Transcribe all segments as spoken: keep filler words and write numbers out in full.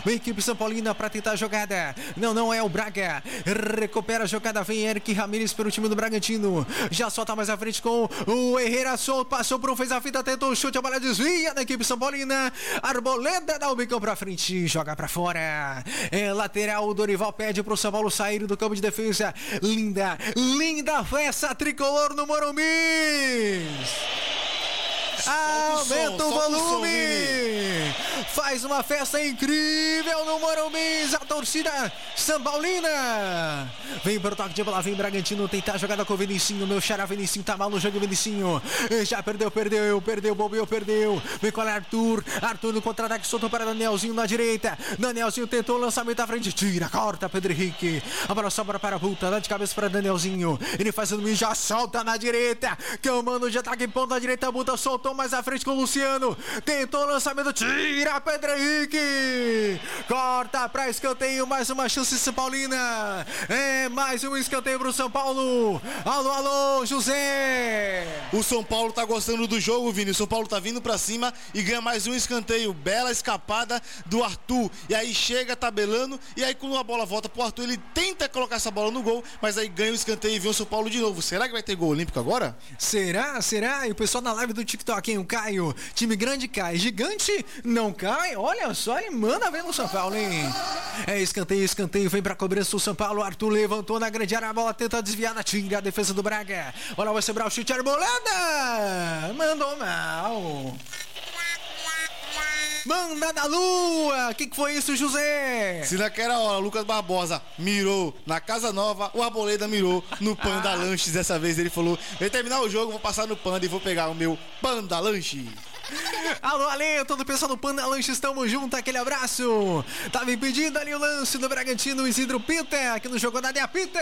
Vem a equipe São Paulina para tentar a jogada. Não, não é o Braga. Recupera a jogada. Vem Eric Ramírez pelo time do Bragantino. Já solta mais à frente com o Herrera. Sol, passou por um, fez a fita, tentou o chute, a bola desvia da equipe São Paulina. Arboleda dá o bicão para frente, joga para fora. É lateral, o Dorival pede pro São Paulo sair do campo de defesa. Linda, linda festa tricolor no Morumbi. Aumenta o volume, faz uma festa incrível no Morumbi, a torcida São Paulina. Vem pro toque de bola, vem Bragantino tentar a jogada com o Vinicinho, meu xará Vinicinho, tá mal no jogo, Vinicinho, já perdeu, perdeu, perdeu, bobeou, perdeu, vem com o Arthur, Arthur no contra-ataque, soltou para Danielzinho na direita, Danielzinho tentou o lançamento à frente, tira, corta, Pedro Henrique, a bola sobra para a Puta, dá de cabeça para Danielzinho, ele faz o domínio, já solta na direita, que o mano de ataque em ponta na direita, a Puta soltou mais à frente com o Luciano, tentou o lançamento, tira Pedro Henrique, corta para escanteio, mais uma chance São Paulina, é mais um escanteio pro São Paulo. Alô, alô, José. O São Paulo tá gostando do jogo, Vini, o São Paulo tá vindo pra cima e ganha mais um escanteio, bela escapada do Arthur, e aí chega tabelando, e aí quando a bola volta pro Arthur, ele tenta colocar essa bola no gol, mas aí ganha o escanteio e vem o São Paulo de novo. Será que vai ter gol olímpico agora? Será? Será? E o pessoal na live do TikTok, hein? O Caio, time grande cai, gigante não cai, olha só, ele manda ver no São Paulo, hein? É escanteio, escanteio, vem pra cobrança do São Paulo, Arthur levantou na grande área, a bola tenta desviar, tira a defesa do Braga, olha, vai sobrar o chute, Arboleda, mandou mal. Manda da lua! O que, que foi isso, José? Se naquela hora o Lucas Barbosa mirou na Casa Nova, o Arboleda mirou no Panda Lanches. Dessa vez ele falou: vai terminar o jogo, vou passar no Panda e vou pegar o meu Panda Lanche. Alô, Ale, todo o pessoal do Panda Lanche, estamos juntos, aquele abraço. Tava impedido ali o lance do Bragantino, Isidro Pita, aqui no jogo da apita.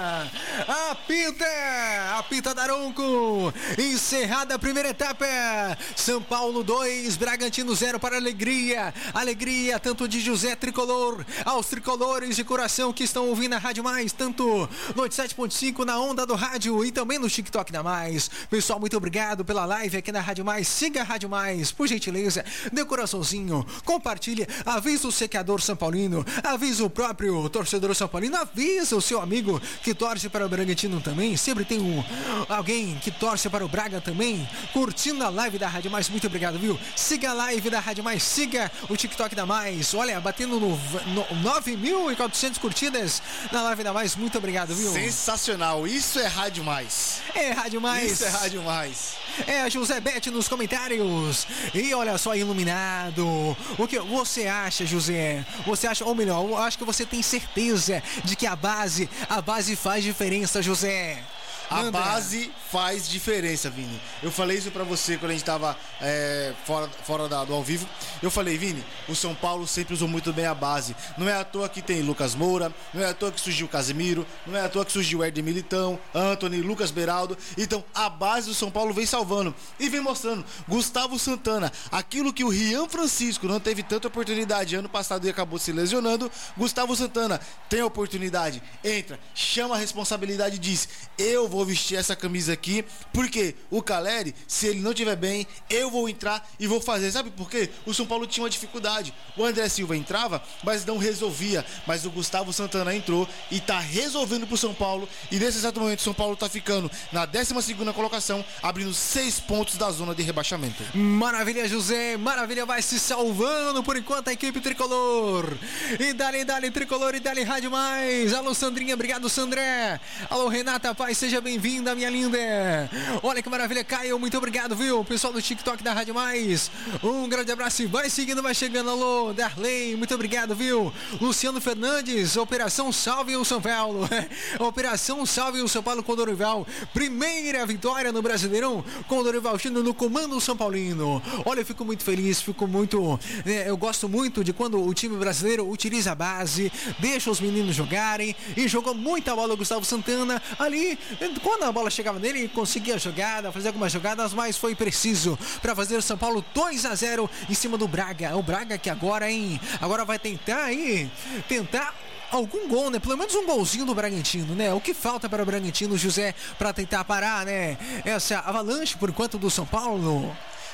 Apita, apita Daronco. Encerrada a primeira etapa. São Paulo dois, Bragantino zero para alegria. Alegria tanto de José Tricolor, aos tricolores de coração que estão ouvindo a Rádio Mais, tanto no oitenta e sete ponto cinco na onda do rádio e também no TikTok da Mais. Pessoal, muito obrigado pela live aqui na Rádio Mais. Siga a Rádio Mais, por gentileza, dê coraçãozinho, compartilhe, avisa o secador São Paulino, avisa o próprio torcedor São Paulino, avisa o seu amigo que torce para o Bragantino também, sempre tem um, alguém que torce para o Braga também, curtindo a live da Rádio Mais, muito obrigado, viu? Siga a live da Rádio Mais, siga o TikTok da Mais, olha, batendo no, no nove mil e quatrocentas curtidas na live da Mais, muito obrigado, viu? Sensacional, isso é Rádio Mais. É Rádio Mais. Isso é Rádio Mais. É José Bete nos comentários. E olha só, iluminado. O que você acha, José? Você acha, ou melhor, eu acho que você tem certeza de que a base, a base faz diferença, José. A base faz diferença, Vini. Eu falei isso pra você quando a gente tava é, fora, fora da, do ao vivo. Eu falei, Vini, o São Paulo sempre usou muito bem a base. Não é à toa que tem Lucas Moura, não é à toa que surgiu o Casemiro, não é à toa que surgiu o Éder Militão, Antony, Lucas Beraldo. Então a base do São Paulo vem salvando e vem mostrando. Gustavo Santana, aquilo que o Rian Francisco não teve tanta oportunidade ano passado e acabou se lesionando. Gustavo Santana tem a oportunidade, entra, chama a responsabilidade e diz: eu vou vestir essa camisa aqui, porque o Caleri, se ele não estiver bem, eu vou entrar e vou fazer. Sabe por quê? O São Paulo tinha uma dificuldade. O André Silva entrava, mas não resolvia. Mas o Gustavo Santana entrou e tá resolvendo pro São Paulo. E nesse exato momento o São Paulo tá ficando na décima segunda colocação, abrindo seis pontos da zona de rebaixamento. Maravilha, José, maravilha, vai se salvando por enquanto a equipe tricolor. E dali, dali, tricolor, e dali, Rádio Mais. Alô, Sandrinha, obrigado, Sandré. Alô, Renata Paz, seja bem-vinda, minha linda. Olha que maravilha, Caio, muito obrigado, viu? Pessoal do TikTok da Rádio Mais, um grande abraço e vai seguindo, vai chegando. Alô, Darley, muito obrigado, viu? Luciano Fernandes, Operação Salve o São Paulo. Operação Salve o São Paulo com Dorival. Primeira vitória no Brasileirão com o Dorival Júnior no comando São Paulino. Olha, eu fico muito feliz, fico muito... É, eu gosto muito de quando o time brasileiro utiliza a base, deixa os meninos jogarem, e jogou muita bola o Gustavo Santana ali. Quando a bola chegava nele, conseguia jogada, fazer algumas jogadas, mas foi preciso para fazer o São Paulo dois a zero em cima do Braga. O Braga que agora, hein, agora vai tentar aí, tentar algum gol, né? Pelo menos um golzinho do Bragantino, né? O que falta para o Bragantino, José, para tentar parar, né? Essa avalanche, por enquanto, do São Paulo.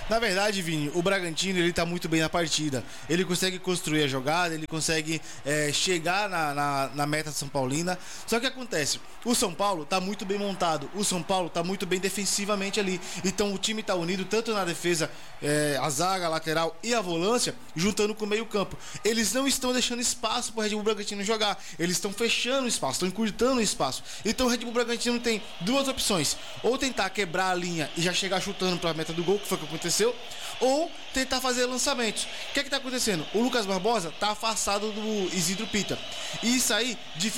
Na verdade, Vini, o Bragantino ele tá muito bem na partida. Ele consegue construir a jogada, ele consegue é, chegar na, na, na meta São Paulina. Só que acontece, o São Paulo tá muito bem montado, o São Paulo tá muito bem defensivamente ali. Então o time tá unido tanto na defesa, é, a zaga, a lateral e a volância, juntando com o meio campo. Eles não estão deixando espaço pro Red Bull Bragantino jogar, eles estão fechando o espaço, estão encurtando o espaço. Então o Red Bull Bragantino tem duas opções: ou tentar quebrar a linha e já chegar chutando para a meta do gol, que foi o que aconteceu, ou tentar fazer lançamentos. O que é que tá acontecendo? O Lucas Barbosa tá afastado do Isidro Pita, e isso aí